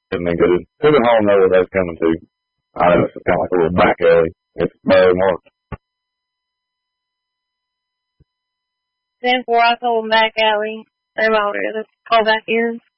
and then go to the home, know where that's coming to. I know it's kind of like a little back alley. It's very marked. Then before I told them back alley, they might already call back in.